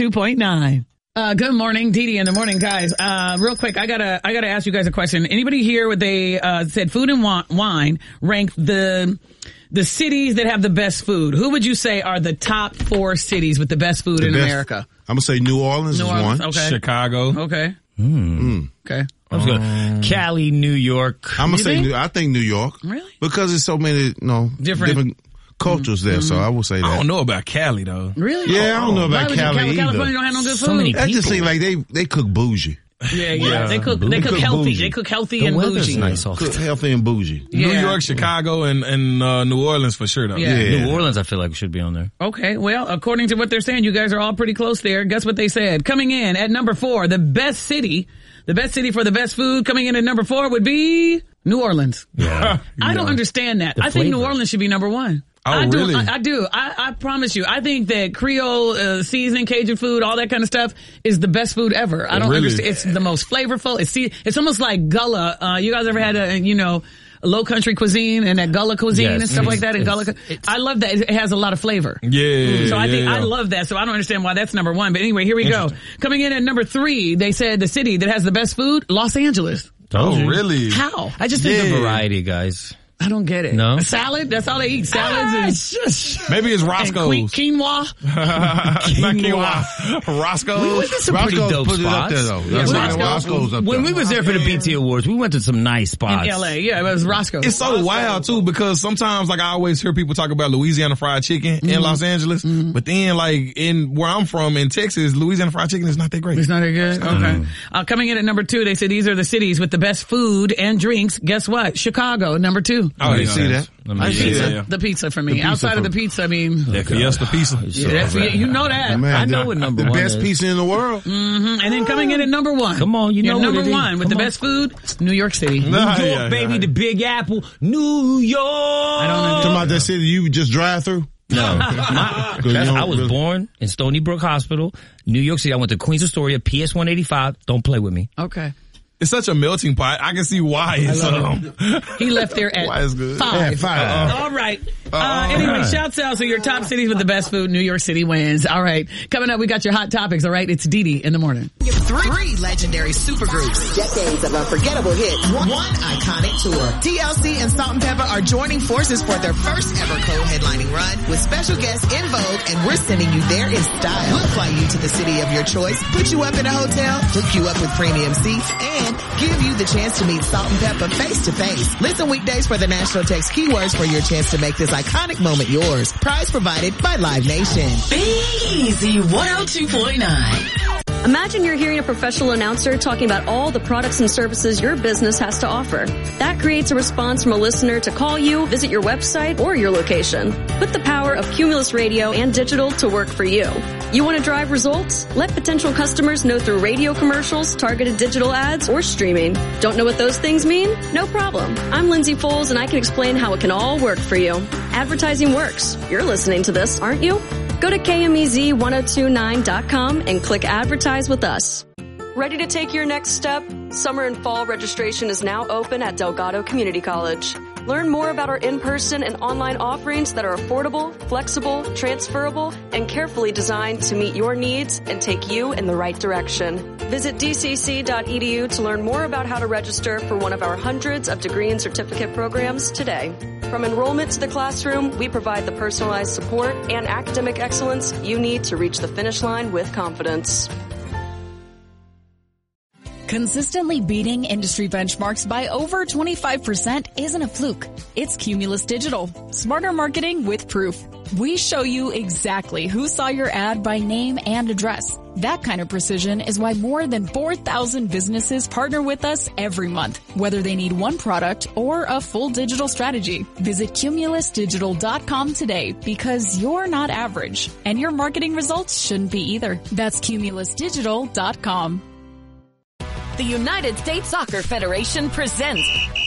102.9. Good morning, Dee Dee in the morning, guys. Real quick, I gotta ask you guys a question. Anybody here what they said food and wine ranked the cities that have the best food? Who would you say are the top 4 cities with the best food in America? I'm gonna say New Orleans is one. Okay. Chicago. Okay. Okay. I'm going Cali, New York. I'm gonna say I think New York. Really? Because there's so many, different cultures there, so I will say that. I don't know about Cali though. Really? Yeah, I don't know about Cali either. California don't have no good food. So many That just people. seems like they cook bougie. Yeah. They cook healthy. bougie. They cook healthy The and weather's bougie. nice all the Cook time. healthy and bougie. Yeah. New York, Chicago, and New Orleans for sure though. Yeah. New Orleans, I feel like should be on there. Okay, well, according to what they're saying, you guys are all pretty close there. Guess what they said? Coming in at number 4, the best city for the best food, coming in at number 4 would be New Orleans. Yeah. I don't understand that. I think New flavor. Orleans should be number 1. Oh, I do. really? I do. I promise you. I think that Creole seasoning, Cajun food, all that kind of stuff is the best food ever. I don't Really? understand. It's the most flavorful. It's almost like Gullah. You guys ever had a low country cuisine and that Gullah cuisine and stuff like that? And Gullah, I love that. It has a lot of flavor. Yeah. So I think I love that. So I don't understand why that's number 1. But anyway, here we go. Coming in at number 3, they said the city that has the best food, Los Angeles. Oh, really? How? I just think the variety, guys. I don't get it. No? A salad? That's all they eat. Salads Maybe it's and Roscoe's. quinoa. Not quinoa. Roscoe's. We went to some pretty Roscoe's dope put it up spots. there, though. That's Yeah, right. Roscoe's up When there. we was there for the BT Awards, we went to some nice spots. In LA, yeah, it was Roscoe's. It's so wild too because sometimes like I always hear people talk about Louisiana fried chicken in Los Angeles, but then like in where I'm from in Texas, Louisiana fried chicken is not that great. It's not that good? Okay. Coming in at number 2, they said these are the cities with the best food and drinks. Guess what? Chicago, number 2. Oh, You see that? I see yeah. the pizza for me. pizza Outside of for the pizza, I mean, That Fiesta pizza. you know that. Man, I know what number the 1 best is. pizza in the world. And then coming in at number 1. Come on, you know Your what number it is. 1 with the Come on. best food, New York City. New York, baby, the Big Apple, New York. I don't know. Talking about that city you just drive through? No, I was really- born in Stony Brook Hospital, New York City. I went to Queens Astoria, PS 185. Don't play with me. Okay. It's such a melting pot. I can see why it's He left there at Why is good? 5. Yeah, 5. All right. Anyway, shouts out to your top cities with the best food. New York City wins. All right. Coming up, we got your hot topics. All right. It's Dee Dee in the morning. 3 legendary supergroups. Decades of unforgettable hits. One iconic tour. TLC and Salt and Pepper are joining forces for their first ever co-headlining run with special guests In Vogue, and we're sending you there in style. We'll fly you to the city of your choice, put you up in a hotel, hook you up with premium seats, and give you the chance to meet Salt and Pepper face to face. Listen weekdays for the national text keywords for your chance to make this iconic moment yours. Prize provided by Live Nation. Easy 102.9. Imagine you're hearing a professional announcer talking about all the products and services your business has to offer. That creates a response from a listener to call you, visit your website, or your location. Put the power of Cumulus Radio and digital to work for you. You want to drive results? Let potential customers know through radio commercials, targeted digital ads, or streaming. Don't know what those things mean? No problem. I'm Lindsay Foles, and I can explain how it can all work for you. Advertising works. You're listening to this, aren't you? Go to KMEZ1029.com and click Advertise with us. Ready to take your next step? Summer and fall registration is now open at Delgado Community College. Learn more about our in-person and online offerings that are affordable, flexible, transferable, and carefully designed to meet your needs and take you in the right direction. Visit dcc.edu to learn more about how to register for one of our hundreds of degree and certificate programs today. From enrollment to the classroom, we provide the personalized support and academic excellence you need to reach the finish line with confidence. Consistently beating industry benchmarks by over 25% isn't a fluke. It's Cumulus Digital. Smarter marketing with proof. We show you exactly who saw your ad by name and address. That kind of precision is why more than 4,000 businesses partner with us every month, whether they need one product or a full digital strategy. Visit cumulusdigital.com today because you're not average and your marketing results shouldn't be either. That's cumulusdigital.com. The United States Soccer Federation presents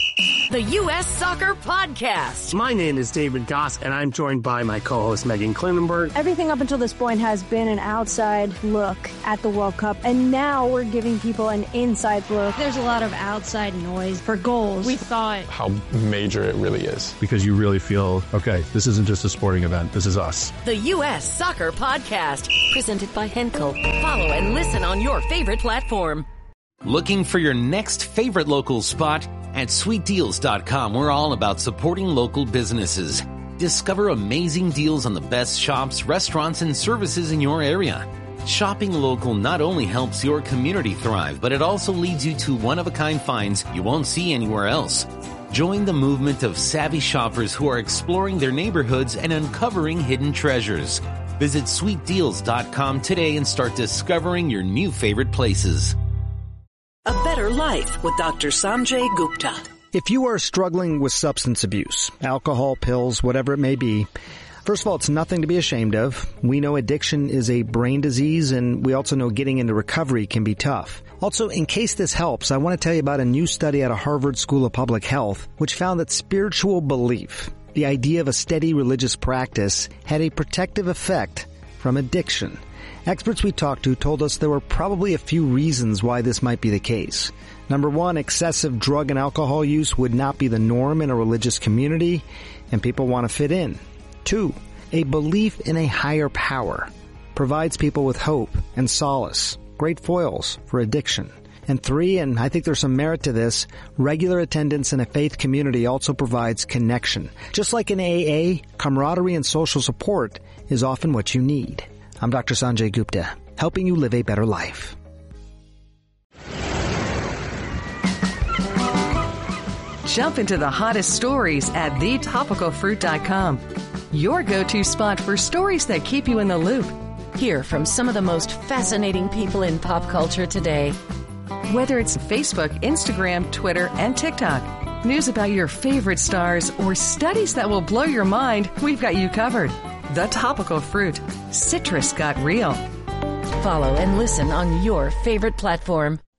The U.S. Soccer Podcast. My name is David Goss, and I'm joined by my co-host Megan Klinenberg. Everything up until this point has been an outside look at the World Cup, and now we're giving people an inside look. There's a lot of outside noise for goals. We thought how major it really is. Because you really feel, okay, this isn't just a sporting event, this is us. The U.S. Soccer Podcast. Presented by Henkel. Follow and listen on your favorite platform. Looking for your next favorite local spot? At sweetdeals.com, we're all about supporting local businesses. Discover amazing deals on the best shops, restaurants, and services in your area. Shopping local not only helps your community thrive, but it also leads you to one-of-a-kind finds you won't see anywhere else. Join the movement of savvy shoppers who are exploring their neighborhoods and uncovering hidden treasures. Visit sweetdeals.com today and start discovering your new favorite places. A Better Life with Dr. Sanjay Gupta. If you are struggling with substance abuse, alcohol, pills, whatever it may be, first of all, it's nothing to be ashamed of. We know addiction is a brain disease, and we also know getting into recovery can be tough. Also, in case this helps, I want to tell you about a new study out of Harvard School of Public Health, which found that spiritual belief, the idea of a steady religious practice, had a protective effect from addiction. Experts we talked to told us there were probably a few reasons why this might be the case. Number one, excessive drug and alcohol use would not be the norm in a religious community, and people want to fit in. Two, a belief in a higher power provides people with hope and solace, great foils for addiction. And three, and I think there's some merit to this, regular attendance in a faith community also provides connection. Just like in AA, camaraderie and social support is often what you need. I'm Dr. Sanjay Gupta, helping you live a better life. Jump into the hottest stories at thetopicalfruit.com. Your go-to spot for stories that keep you in the loop. Hear from some of the most fascinating people in pop culture today. Whether it's Facebook, Instagram, Twitter, and TikTok, news about your favorite stars, or studies that will blow your mind, we've got you covered. The Topical Fruit. Citrus got real. Follow and listen on your favorite platform.